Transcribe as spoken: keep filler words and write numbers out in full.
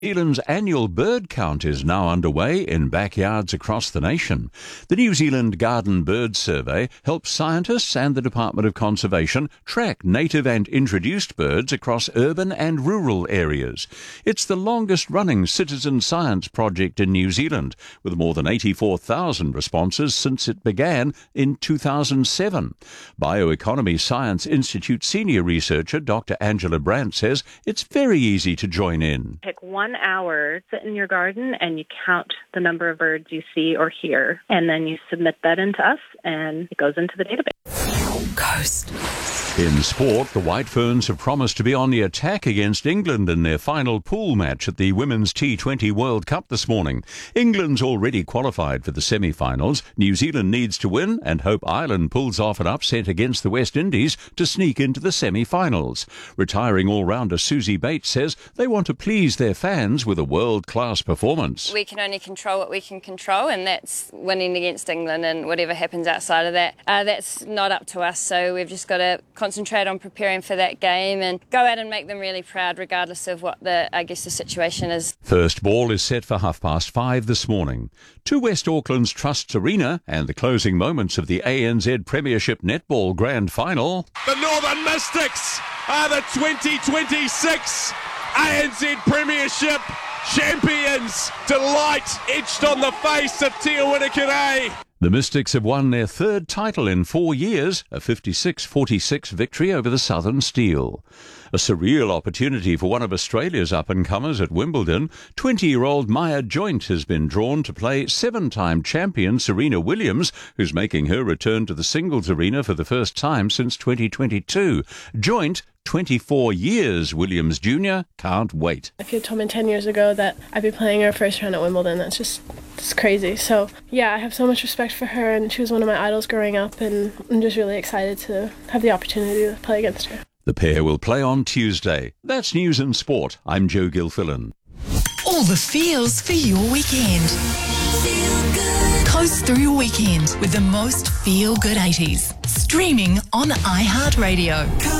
New Zealand's annual bird count is now underway in backyards across the nation. The New Zealand Garden Bird Survey helps scientists and the Department of Conservation track native and introduced birds across urban and rural areas. It's the longest-running citizen science project in New Zealand, with more than eighty-four thousand responses since it began in two thousand seven. Bioeconomy Science Institute senior researcher Doctor Angela Brandt says it's very easy to join in. Pick one hour, sit in your garden, and you count the number of birds you see or hear. And then you submit that into us, and it goes into the database. Coast. In sport, the White Ferns have promised to be on the attack against England in their final pool match at the Women's T twenty World Cup this morning. England's already qualified for the semi-finals. New Zealand needs to win and hope Ireland pulls off an upset against the West Indies to sneak into the semi-finals. Retiring all-rounder Susie Bates says they want to please their fans with a world-class performance. We can only control what we can control, and that's winning against England, and whatever happens outside of that, uh, that's not up to us, so we've just got to concentrate on preparing for that game and go out and make them really proud regardless of what the, I guess, the situation is. First ball is set for half past five this morning. To West Auckland's Trusts Arena and the closing moments of the A N Z Premiership Netball Grand Final. The Northern Mystics are the twenty twenty-six A N Z Premiership champions. Delight etched on the face of Te Awamutu. The Mystics have won their third title in four years, a fifty-six forty-six victory over the Southern Steel. A surreal opportunity for one of Australia's up-and-comers at Wimbledon. twenty-year-old Maya Joint has been drawn to play seven-time champion Serena Williams, who's making her return to the singles arena for the first time since twenty twenty-two. Joint, twenty-four years, Williams Junior can't wait. If you had told me ten years ago that I'd be playing her first round at Wimbledon, that's just it's crazy. So, yeah, I have so much respect for her, and she was one of my idols growing up, and I'm just really excited to have the opportunity to play against her. The pair will play on Tuesday. That's News and Sport. I'm Joe Gilfillan. All the feels for your weekend. Feel good. Coast through your weekend with the most feel-good eighties. Streaming on iHeartRadio.